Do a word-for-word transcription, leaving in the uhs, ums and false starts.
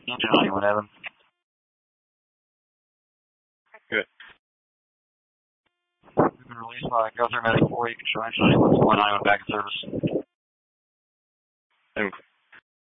two ninety-one, Evan. Good. We've been released by Governor Medical four. You can try ninety-one, one ninety-one back in service. And